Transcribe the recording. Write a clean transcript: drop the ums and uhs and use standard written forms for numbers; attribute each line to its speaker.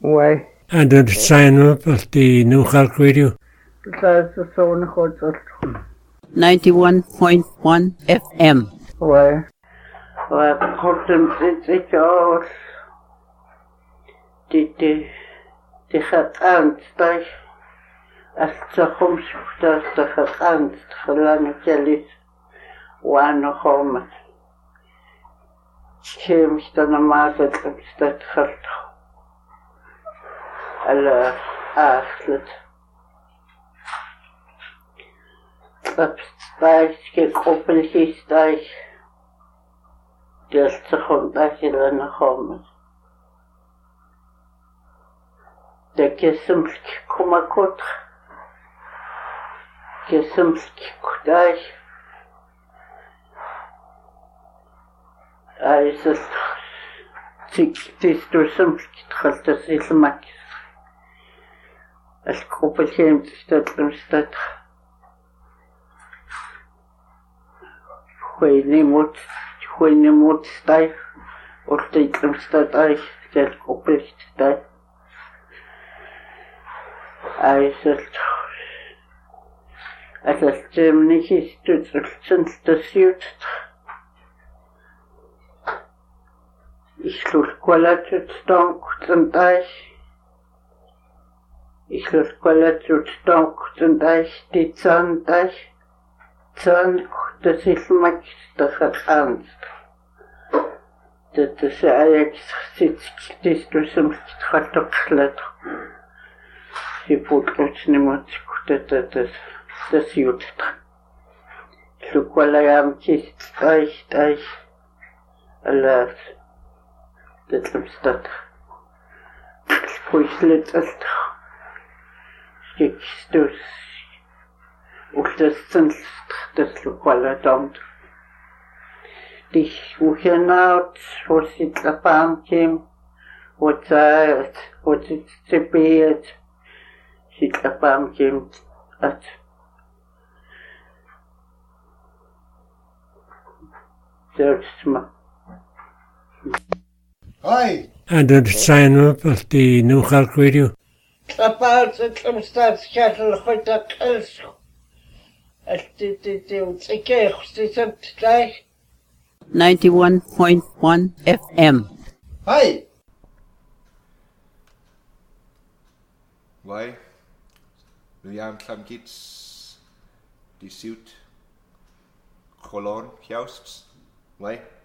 Speaker 1: Ouais.
Speaker 2: And the sign up at the New Clark Radio.
Speaker 1: That's the zone hotel.
Speaker 3: 91.1 FM.
Speaker 1: Ouais. Ouais, kortum ik ook. Die gaat aanstaan. Als ze komt, dat ze gaat aanstaan. Lang jellies. Waan komen. Kim is dan een maat dat gaat. Alle achtlet. Abstijg, kijk op een gistijg. Dat ze gewoon dat je er nog komen. De kesemsk komakot. Kesemsk kudaj. Is het tistursemsk tchaltas ilmakis. Als koppelgeem stad. Goeie moet stijf. Of de stad uit. Dat koppelt stijf. Is het. Als het niet is, doet het de zuid. Ich los qualatut stonk und eich. Ich los qualatut stonk und eich, die Zahn eich. Zahn, das ist mächtig ernst. Das ist Ajax sitzt, das du zum Stratok. Sie putzt nicht mehr, das jut. Ich los qualayam kist eich, alas. Dat is dat. Spoislet ist. Schickst du's. Auch das sind das lokale Damt. Dich woher naht, wo sie der Bahn käm, wo sie zerbeiert, sie der Bahn käm, hat. Selbst mal.
Speaker 4: Hi.
Speaker 2: And the sign up at the New Clark Radio.
Speaker 1: About the stadskattel goed dat is. Het ik is gleich.
Speaker 3: 91.1 FM.
Speaker 4: Hi.
Speaker 5: Why? William Klamkits, die suit, Cholon, Jousts, why?